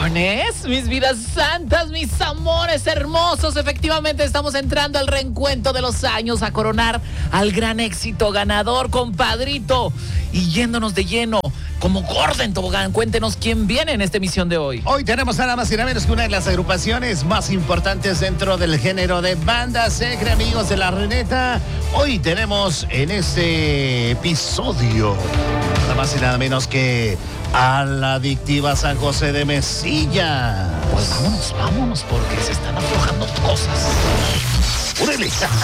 Bendiciones, mis vidas santas, mis amores hermosos. Efectivamente estamos entrando al reencuentro de los años, a coronar al gran éxito ganador, compadrito. Y yéndonos de lleno, como gorda en tobogán, cuéntenos quién viene en esta emisión de hoy. Hoy tenemos nada más y nada menos que una de las agrupaciones más importantes dentro del género de banda secre, amigos de la Reneta. Hoy tenemos en este episodio nada más y nada menos que a la adictiva San José de Mesilla. Pues vámonos, porque se están aflojando cosas. ¡Órale!